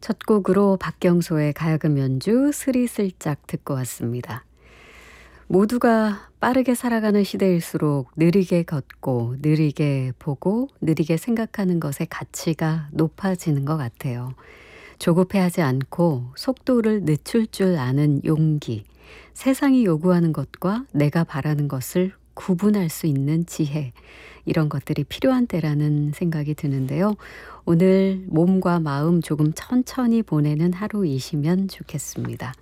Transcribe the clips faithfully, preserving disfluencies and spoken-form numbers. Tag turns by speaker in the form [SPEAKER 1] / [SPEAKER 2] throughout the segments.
[SPEAKER 1] 첫 곡으로 박경소의 가야금 연주 스리슬짝 듣고 왔습니다. 모두가 빠르게 살아가는 시대일수록 느리게 걷고 느리게 보고 느리게 생각하는 것의 가치가 높아지는 것 같아요. 조급해하지 않고 속도를 늦출 줄 아는 용기, 세상이 요구하는 것과 내가 바라는 것을 구분할 수 있는 지혜, 이런 것들이 필요한 때라는 생각이 드는데요. 오늘 몸과 마음 조금 천천히 보내는 하루이시면 좋겠습니다.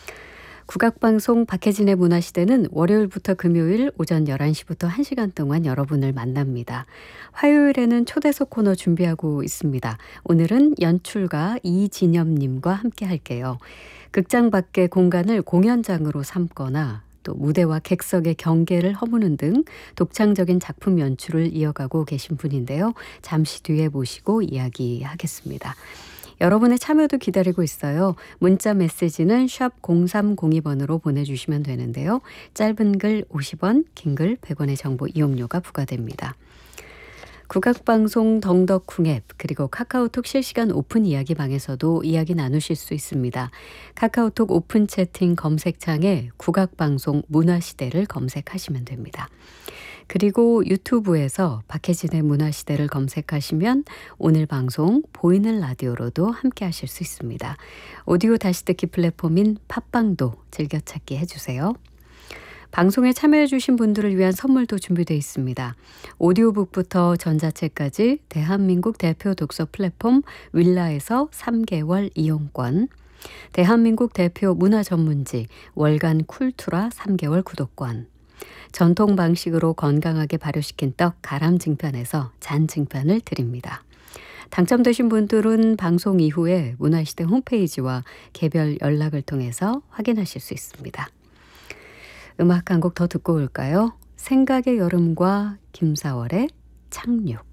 [SPEAKER 1] 국악방송 박혜진의 문화시대는 월요일부터 금요일 오전 열한 시부터 한 시간 동안 여러분을 만납니다. 화요일에는 초대석 코너 준비하고 있습니다. 오늘은 연출가 이진엽님과 함께 할게요. 극장 밖의 공간을 공연장으로 삼거나 또 무대와 객석의 경계를 허무는 등 독창적인 작품 연출을 이어가고 계신 분인데요. 잠시 뒤에 모시고 이야기하겠습니다. 여러분의 참여도 기다리고 있어요. 문자 메시지는 샵 공삼공이 번으로 보내주시면 되는데요. 짧은 글 오십 원, 긴 글 백 원의 정보 이용료가 부과됩니다. 국악방송 덩덕쿵 앱 그리고 카카오톡 실시간 오픈 이야기방에서도 이야기 나누실 수 있습니다. 카카오톡 오픈 채팅 검색창에 국악방송 문화시대를 검색하시면 됩니다. 그리고 유튜브에서 박혜진의 문화시대를 검색하시면 오늘 방송 보이는 라디오로도 함께 하실 수 있습니다. 오디오 다시 듣기 플랫폼인 팟빵도 즐겨찾기 해주세요. 방송에 참여해 주신 분들을 위한 선물도 준비되어 있습니다. 오디오북부터 전자책까지 대한민국 대표 독서 플랫폼 윌라에서 삼 개월 이용권, 대한민국 대표 문화 전문지 월간 쿨투라 삼 개월 구독권, 전통 방식으로 건강하게 발효시킨 떡 가람증편에서 잔증편을 드립니다. 당첨되신 분들은 방송 이후에 문화시대 홈페이지와 개별 연락을 통해서 확인하실 수 있습니다. 음악 한 곡 더 듣고 올까요? 생각의 여름과 김사월의 착륙.